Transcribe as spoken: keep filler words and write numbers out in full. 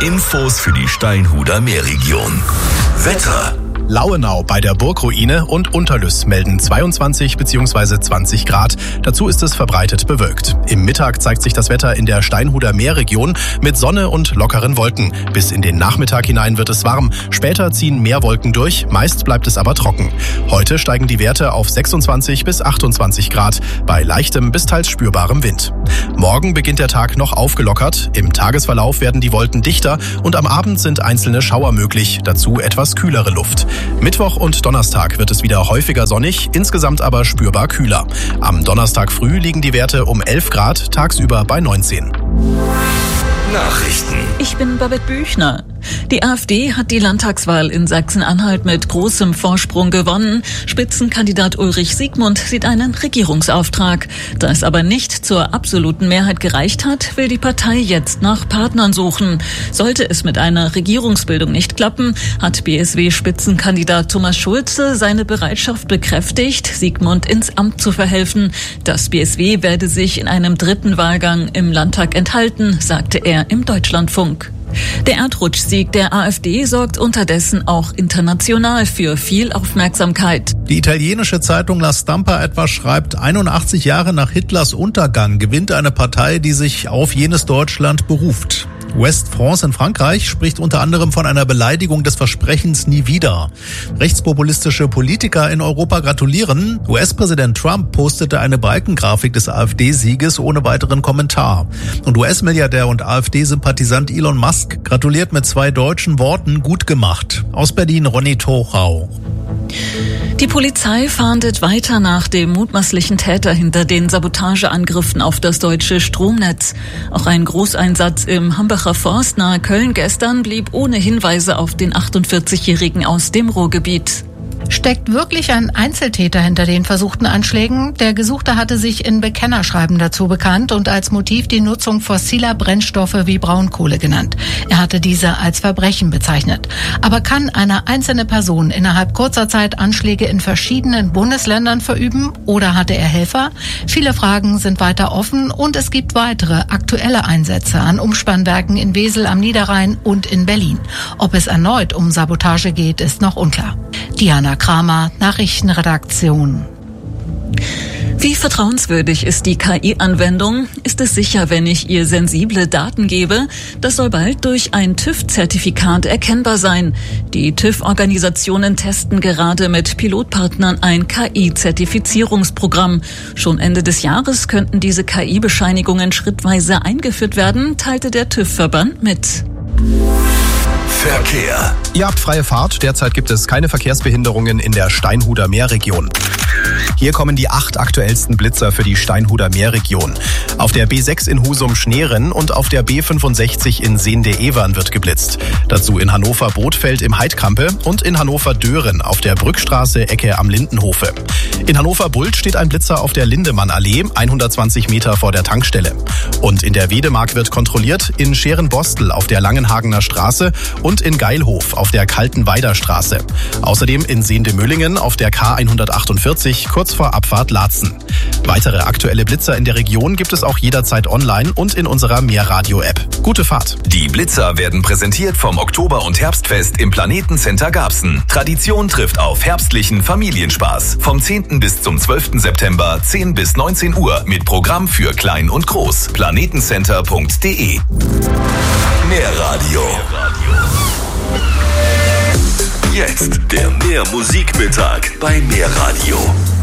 Infos für die Steinhuder Meerregion. Wetter. Lauenau bei der Burgruine und Unterlüss melden zweiundzwanzig bzw. zwanzig Grad. Dazu ist es verbreitet bewölkt. Im Mittag zeigt sich das Wetter in der Steinhuder Meerregion mit Sonne und lockeren Wolken. Bis in den Nachmittag hinein wird es warm. Später ziehen mehr Wolken durch, meist bleibt es aber trocken. Heute steigen die Werte auf sechsundzwanzig bis achtundzwanzig Grad bei leichtem bis teils spürbarem Wind. Morgen beginnt der Tag noch aufgelockert. Im Tagesverlauf werden die Wolken dichter und am Abend sind einzelne Schauer möglich. Dazu etwas kühlere Luft. Mittwoch und Donnerstag wird es wieder häufiger sonnig, insgesamt aber spürbar kühler. Am Donnerstag früh liegen die Werte um elf Grad, tagsüber bei neunzehn. Nachrichten. Ich bin Babette Büchner. Die AfD hat die Landtagswahl in Sachsen-Anhalt mit großem Vorsprung gewonnen. Spitzenkandidat Ulrich Siegmund sieht einen Regierungsauftrag. Da es aber nicht zur absoluten Mehrheit gereicht hat, will die Partei jetzt nach Partnern suchen. Sollte es mit einer Regierungsbildung nicht klappen, hat B S W-Spitzenkandidat Thomas Schulze seine Bereitschaft bekräftigt, Siegmund ins Amt zu verhelfen. Das B S W werde sich in einem dritten Wahlgang im Landtag enthalten, sagte er im Deutschlandfunk. Der Erdrutschsieg der AfD sorgt unterdessen auch international für viel Aufmerksamkeit. Die italienische Zeitung La Stampa etwa schreibt, einundachtzig Jahre nach Hitlers Untergang gewinnt eine Partei, die sich auf jenes Deutschland beruft. West France in Frankreich spricht unter anderem von einer Beleidigung des Versprechens nie wieder. Rechtspopulistische Politiker in Europa gratulieren. U S-Präsident Trump postete eine Balkengrafik des AfD-Sieges ohne weiteren Kommentar. Und U S-Milliardär und AfD-Sympathisant Elon Musk gratuliert mit zwei deutschen Worten: gut gemacht. Aus Berlin Ronny Tochau. Die Polizei fahndet weiter nach dem mutmaßlichen Täter hinter den Sabotageangriffen auf das deutsche Stromnetz. Auch ein Großeinsatz im Hambacher Forst nahe Köln gestern blieb ohne Hinweise auf den achtundvierzigjährigen aus dem Ruhrgebiet. Steckt wirklich ein Einzeltäter hinter den versuchten Anschlägen? Der Gesuchte hatte sich in Bekennerschreiben dazu bekannt und als Motiv die Nutzung fossiler Brennstoffe wie Braunkohle genannt. Er hatte diese als Verbrechen bezeichnet. Aber kann eine einzelne Person innerhalb kurzer Zeit Anschläge in verschiedenen Bundesländern verüben oder hatte er Helfer? Viele Fragen sind weiter offen und es gibt weitere aktuelle Einsätze an Umspannwerken in Wesel am Niederrhein und in Berlin. Ob es erneut um Sabotage geht, ist noch unklar. Diana Kramer, Nachrichtenredaktion. Wie vertrauenswürdig ist die K I-Anwendung? Ist es sicher, wenn ich ihr sensible Daten gebe? Das soll bald durch ein TÜV-Zertifikat erkennbar sein. Die TÜV-Organisationen testen gerade mit Pilotpartnern ein K I-Zertifizierungsprogramm. Schon Ende des Jahres könnten diese K I-Bescheinigungen schrittweise eingeführt werden, teilte der TÜV-Verband mit. Verkehr. Ihr habt freie Fahrt. Derzeit gibt es keine Verkehrsbehinderungen in der Steinhuder Meerregion. Hier kommen die acht aktuellsten Blitzer für die Steinhuder Meerregion. Auf der B sechs in Husum-Schneeren und auf der B fünfundsechzig in Sehnde-Evern wird geblitzt. Dazu in Hannover-Bothfeld im Heidkampe und in Hannover-Dören auf der Brückstraße Ecke am Lindenhofe. In Hannover-Bult steht ein Blitzer auf der Lindemann-Allee, hundertzwanzig Meter vor der Tankstelle. Und in der Wedemark wird kontrolliert in Scherenbostel auf der Langenhagener Straße und in Geilhof auf der Kaltenweider Straße. Außerdem in Sehnde-Möllingen auf der K hundertachtundvierzig kurz vor Abfahrt Laatzen. Weitere aktuelle Blitzer in der Region gibt es auch jederzeit online und in unserer Meerradio-App. Gute Fahrt. Die Blitzer werden präsentiert vom Oktober- und Herbstfest im Planetencenter Garbsen. Tradition trifft auf herbstlichen Familienspaß. Vom zehnten bis zum zwölften September, zehn bis neunzehn Uhr mit Programm für Klein und Groß. planetencenter punkt de. Meerradio. Jetzt der Meermusikmittag bei Meerradio.